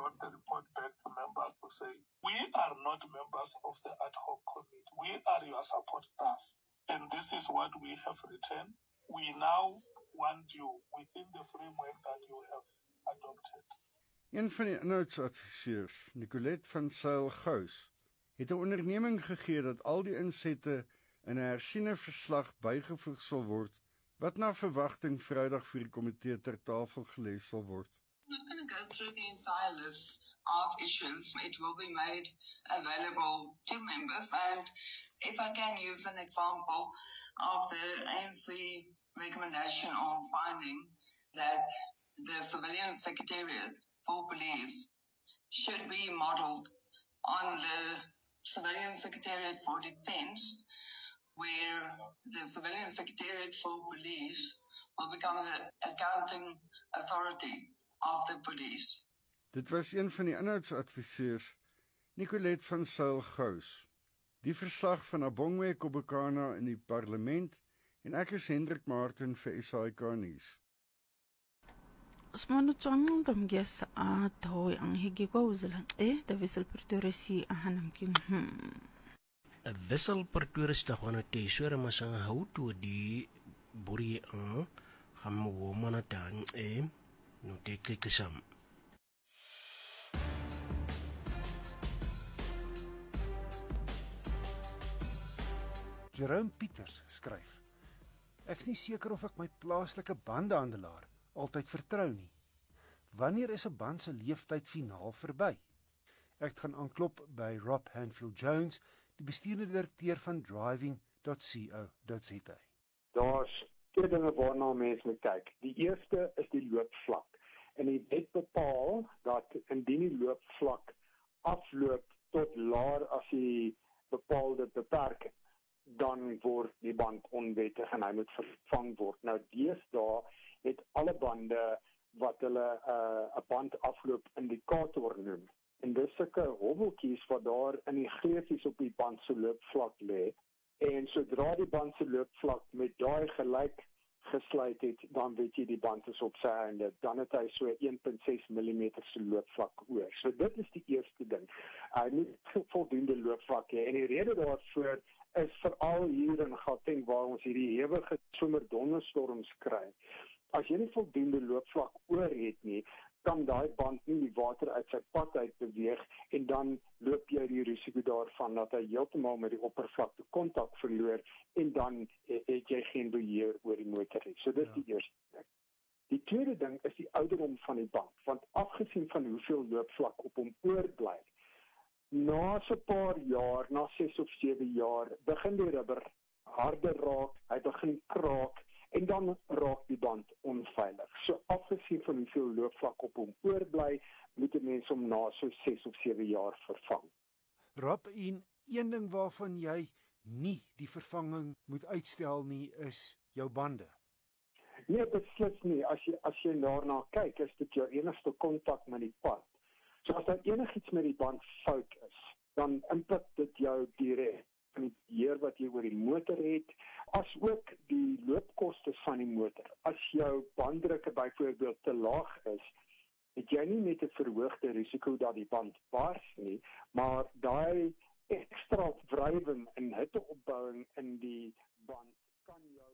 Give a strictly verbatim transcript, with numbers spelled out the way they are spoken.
wrote the report back to members to say, we are not members of the ad hoc committee. We are your support staff. And this is what we have written. We now want you within the framework that you have adopted. Een van die inhoudsadviseurs, Nicolette van Zyl-Gous, het 'n onderneming gegee dat al die insette in 'n hersiene verslag bygevoeg sal word, wat na verwagting Vrydag vir die komitee ter tafel gelê sal word. I'm not going to go through the entire list of issues. It will be made available to members. And if I can use an example of the A N C recommendation or finding that the Civilian Secretariat for Police should be modelled on the Civilian Secretariat for Defence, where the Civilian Secretariat for Police will become the accounting authority of the police. Dit was een van die inhoudsadviseurs, Nicolette van Zyl-Gous. Die verslag van Abongwe Kobukana in die parlement en ek is Hendrik Martin vir S A I K News. Smano tswang damges a toy ang higiko uzlan eh the whistle perturisi ahanam king hmm. A wissel Pretoris da wana te sore masanga hautu di buri ang ham wo manatan e no te kikisam. Jerome Pieters skryf: Ek's nie seker of ek my plaaslike bandehandelaar altyd vertrou nie. Wanneer is 'n band se leeftyd finaal verby? Ek gaan aanklop by Rob Hanfield Jones, die bestuurende direkteur van driving dot co dot za. Daar's twee dinge waarna mense moet kyk. Die eerste is die loopvlak. En die wet bepaal dat indien die loopvlak afloop tot laer as die bepaalde beperking, dan word die band onwettig en hy moet vervang word. Nou deesdae het alle bande wat hulle 'n uh, band afloop indikator noem. En dis sulke hobbeltjies wat daar in die gleesies op die band se loopvlak lê. En sodra die band se loopvlak met daai gelyk gesluit het, dan weet jy die band is op sy einde. Dan het hy so een komma ses millimeter se loopvlak oor. So dit is die eerste ding. Hy moet voldoende loopvlak hê. En die rede daarvoor is veral hier in Gauteng waar ons hierdie hewige somerdonderstorms kry. As jy nie voldoende loopvlak oor het nie, kan daai band nie die water uit sy pad uit beweeg en dan loop jy die risiko daarvan dat hy heeltemal met die oppervlakte kontak verloor en dan het jy geen beheer oor die motor nie. So dit is ja. die eerste ding. Die tweede ding is die ouderdom van die band, want afgesien van hoeveel loopvlak op hom oorbly, na so 'n paar jaar, na ses of sewe jaar, begin die rubber harder raak, hy begin kraak en dan raak die band onveilig. So afgesien van hoeveel loopvlak op hom oorbly, moet 'n mens hom na so ses of sewe jaar vervang. Rob, en een ding waarvan jy nie die vervanging moet uitstel nie, is jou bande. Nee, beslis nie. As jy as jy daarna kyk, is dit jou enigste kontak met die pad. So as daar enigiets met die band fout is, dan impak dit jou direk van die beheer wat jy oor die motor het, as ook die loopkoste van die motor. As jou banddrukke byvoorbeeld te laag is, het jy nie met 'n verhoogde risiko dat die band bars nie, maar daai ekstra wrywing en hitteopbouing in die band kan jou